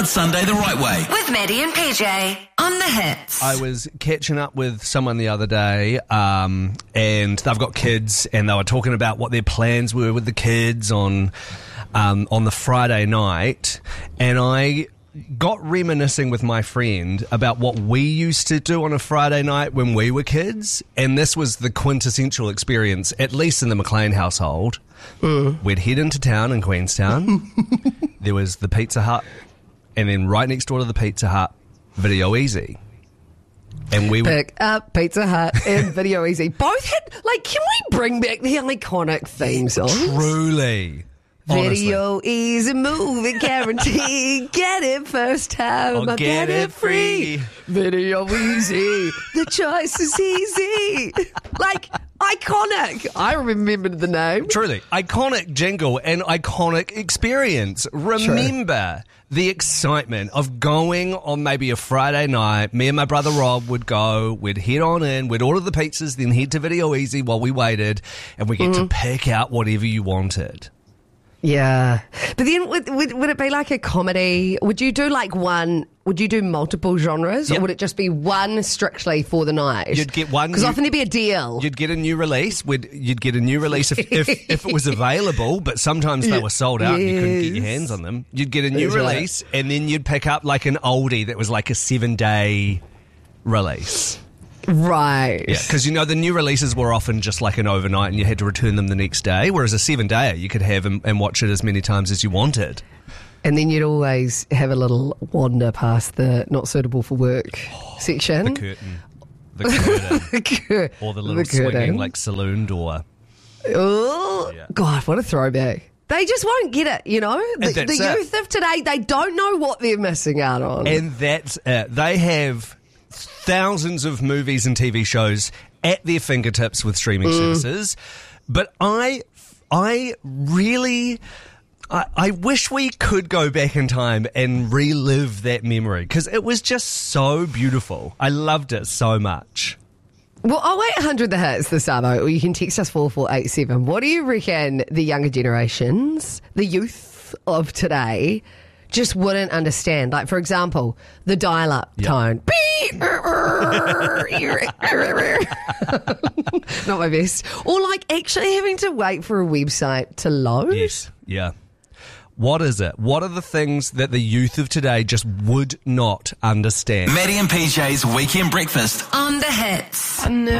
Start Sunday the right way. With Maddie and PJ on the hits. I was catching up with someone the other day, and they've got kids, and they were talking about what their plans were with the kids on the Friday night, and I got reminiscing with my friend about what we used to do on a Friday night when we were kids, and this was the quintessential experience, at least in the McLean household. We'd head into town in Queenstown. There was the Pizza Hut, and then right next door to the Pizza Hut, Video Easy. And we would pick up Pizza Hut and Video Easy. Both had, can we bring back the iconic theme songs? Truly. Honestly. Video Easy movie guarantee. Get it first time. I'll get it free. Video Easy. The choice is easy. Iconic. I remember the name. Truly. Iconic jingle and iconic experience. Remember the excitement of going on maybe a Friday night. Me and my brother Rob would go. We'd head on in. We'd order the pizzas, then head to Video Easy while we waited. And we get to pick out whatever you wanted. Yeah. But then would it be like a comedy? Would you do would you do multiple genres? Yep. Or would it just be one strictly for the night? You'd get one. Because often there'd be a deal. You'd get a new release. You'd get a new release if it was available, but sometimes they were sold out and you couldn't get your hands on them. You'd get a new release and then you'd pick up like an oldie that was like a 7-day release. Right. Yeah, because the new releases were often just like an overnight and you had to return them the next day, whereas a 7-dayer you could have and watch it as many times as you wanted. And then you'd always have a little wander past the not suitable for work section. The curtain. Or the little swinging saloon door. Oh, yeah. God, what a throwback. They just won't get it, The youth of today, they don't know what they're missing out on. And that's it. They have thousands of movies and TV shows at their fingertips with streaming services. But I wish we could go back in time and relive that memory because it was just so beautiful. I loved it so much. Well, 0800 The Hits, the Sabo, or you can text us 4487. What do you reckon the younger generations, the youth of today, just wouldn't understand? Like, for example, the dial-up tone. Not my best. Or actually having to wait for a website to load. Yes, yeah. What is it? What are the things that the youth of today just would not understand? Maddie and PJ's Weekend Breakfast on the hits.